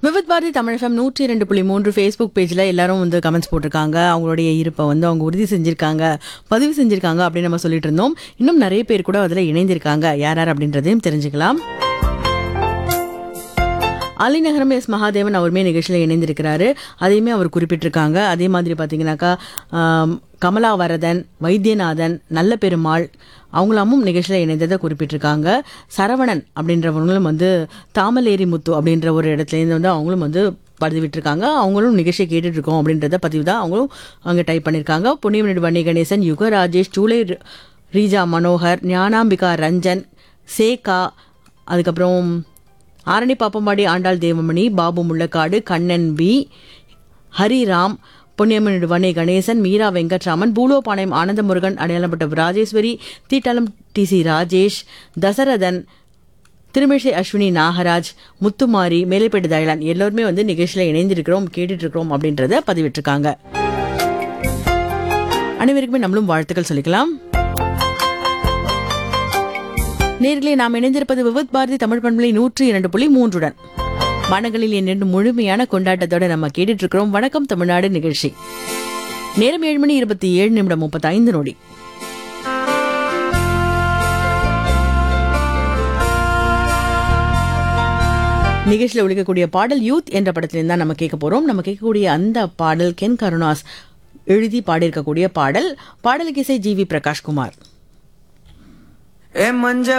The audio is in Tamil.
விவித் பாரதி தமிழ் FM 102.3 ஃபேஸ்புக் பேஜில் எல்லாரும் வந்து கமெண்ட்ஸ் போட்டிருக்காங்க. அவங்களுடைய இருப்பை வந்து அவங்க உறுதி செஞ்சுருக்காங்க, பதிவு செஞ்சுருக்காங்க அப்படின்னு நம்ம சொல்லிட்டு இருந்தோம். இன்னும் நிறைய பேர் கூட அதில் இணைந்திருக்காங்க. யார் யார் அப்படின்றதையும் தெரிஞ்சுக்கலாம். அலிநகரம் எஸ் மகாதேவன் அவருமே நிகழ்ச்சியில் இணைந்திருக்கிறாரு. அதையுமே அவர் குறிப்பிட்டிருக்காங்க. அதே மாதிரி பார்த்தீங்கன்னாக்கா கமலா வரதன், வைத்தியநாதன், நல்ல பெருமாள் அவங்களாமும் நிகழ்ச்சியில் இணைந்ததை குறிப்பிட்டிருக்காங்க. சரவணன் அப்படின்றவங்களும் வந்து தாமலேரி முத்து அப்படின்ற ஒரு இடத்துலேருந்து வந்து அவங்களும் வந்து பதிவிட்டிருக்காங்க. அவங்களும் நிகழ்ச்சியை கேட்டுட்ருக்கோம் அப்படின்றத பதிவு தான் அவங்களும் அங்கே டைப் பண்ணியிருக்காங்க. புண்ணியமனிடு வன்னி கணேசன், யுக ராஜேஷ், சூளை ரீஜா மனோகர், ஞானாம்பிகா ரஞ்சன், சேகா, அதுக்கப்புறம் ஆரணி பாப்பம்பாடி ஆண்டாள் தேவமணி, பாபு முள்ளக்காடு, கண்ணன் பி, ஹரிராம், புண்ணியமனிடு வன்னி கணேசன், மீரா வெங்கட்ராமன், பூலோபாளையம் ஆனந்தமுருகன், அடையாளப்பட்ட ராஜேஸ்வரி, தீட்டாளம் டிசி ராஜேஷ், தசரதன், திருமிழிசை அஸ்வினி நாகராஜ், முத்துமாரி, மேலைப்பேட்டு தயலான் எல்லோருமே வந்து நிகழ்ச்சியில் இணைந்திருக்கிறோம், கேட்டுட்டு இருக்கிறோம் அப்படின்றத பதிவிட்டிருக்காங்க. அனைவருக்குமே நம்மளும் வாழ்த்துக்கள் சொல்லிக்கலாம். நேர்களே, நாம் இணைந்திருப்பது விவித் பாரதி தமிழ் பண்பலை 102.3 மனங்களில் என்னென்று முழுமையான கொண்டாட்டத்தோட நம்ம கேட்டுட்டு இருக்கிறோம். வணக்கம் தமிழ்நாடு நிகழ்ச்சி. நேரம் 7:27:35. நிகழ்ச்சியில் ஒழிக்கக்கூடிய பாடல் யூத் என்ற படத்திலிருந்து தான் நம்ம கேட்க போறோம். நம்ம கேட்கக்கூடிய அந்த பாடல் கென் கருணாஸ் எழுதி பாடியிருக்கக்கூடிய பாடலுக்கு இசை ஜி.வி. பிரகாஷ்குமார். மஞ்ச